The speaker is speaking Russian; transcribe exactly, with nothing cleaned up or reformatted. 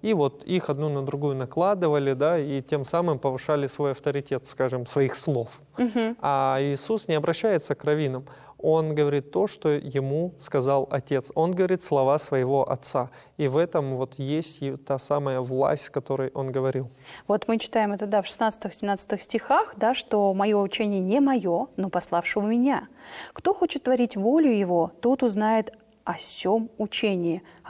и вот их одну на другую накладывали, да, и тем самым повышали свой авторитет, скажем, своих слов. Угу. А Иисус не обращается к раввинам. Он говорит то, что ему сказал Отец. Он говорит слова своего Отца. И в этом вот есть и та самая власть, о которой он говорил. Вот мы читаем это, да, в шестнадцатом-семнадцатом стихах, да, что «мое учение не мое, но пославшего меня. Кто хочет творить волю его, тот узнает о сем учении,